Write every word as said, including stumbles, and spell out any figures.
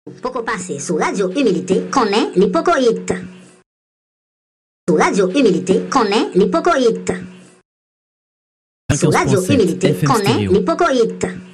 Poco passé sous Radio Humilité connaît l'hypocoïte. Sous Radio Humilité connaît l'hypocoïte. Sous Radio Humilité connaît l'hypocoïte.